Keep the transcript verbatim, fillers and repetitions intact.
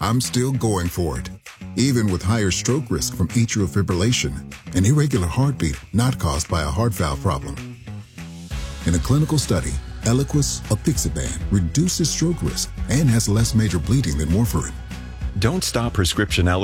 I'm still going for it, even with higher stroke risk from atrial fibrillation, an irregular heartbeat not caused by a heart valve problem. In a clinical study, Eliquis apixaban reduces stroke risk and has less major bleeding than warfarin. Don't stop prescription